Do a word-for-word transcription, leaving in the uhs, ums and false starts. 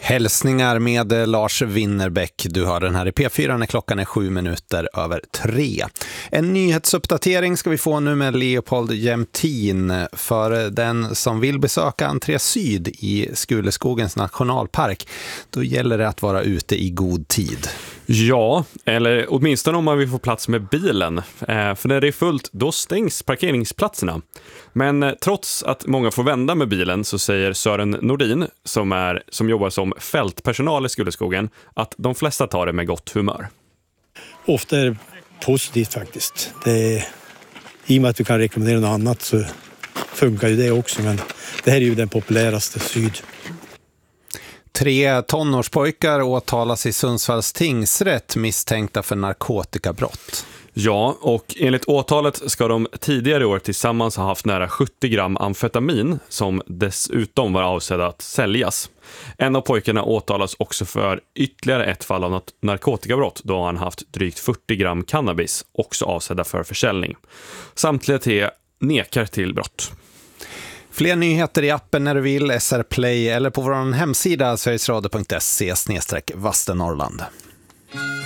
Hälsningar med Lars Winnerbäck. Du hör den här i P fyra när klockan är sju minuter över tre. En nyhetsuppdatering ska vi få nu med Leopold Jämtin. För den som vill besöka Entré Syd i Skuleskogens nationalpark, då gäller det att vara ute i god tid. Ja, eller åtminstone om man vill få plats med bilen. Eh, för när det är fullt, då stängs parkeringsplatserna. Men eh, trots att många får vända med bilen så säger Sören Nordin, som, är, som jobbar som fältpersonal i Skuleskogen, att de flesta tar det med gott humör. Ofta är det positivt faktiskt. Det är, i och med att vi kan rekommendera något annat så funkar ju det också. Men det här är ju den populäraste Syd. Tre tonårspojkar åtalas i Sundsvalls tingsrätt misstänkta för narkotikabrott. Ja, och enligt åtalet ska de tidigare år tillsammans ha haft nära sjuttio gram amfetamin som dessutom var avsedda att säljas. En av pojkarna åtalas också för ytterligare ett fall av narkotikabrott då han haft drygt fyrtio gram cannabis också avsedda för försäljning. Samtliga tre nekar till brott. Fler nyheter i appen när du vill, S R Play eller på vår hemsida sverigesradio punkt se slash Västernorrland.